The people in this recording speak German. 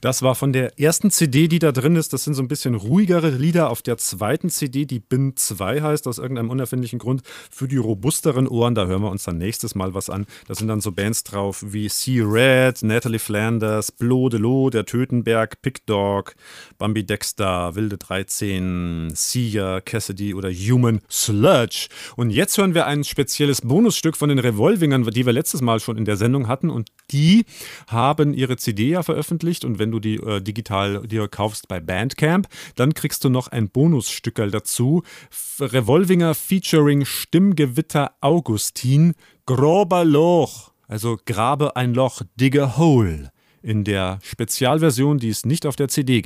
Das war von der ersten CD, die da drin ist. Das sind so ein bisschen ruhigere Lieder. Auf der zweiten CD, die Bin 2 heißt, aus irgendeinem unerfindlichen Grund, für die robusteren Ohren. Da hören wir uns dann nächstes Mal was an. Da sind dann so Bands drauf wie Sea Red, Natalie Flanders, Blodelo, der Tötenberg, Pig Dog, Bambi Dexter, Wilde 13, Sia, Cassidy oder Human Sludge. Und jetzt hören wir ein spezielles Bonusstück von den Revolvingern, die wir letztes Mal schon in der Sendung hatten. Und die haben ihre CD ja veröffentlicht. Und wenn du die digital dir kaufst bei Bandcamp, dann kriegst du noch ein Bonusstückerl dazu. Revolvinger featuring Stimmgewitter Augustin, Grober Loch, also grabe ein Loch, dig a hole, in der Spezialversion, die es nicht auf der CD gibt.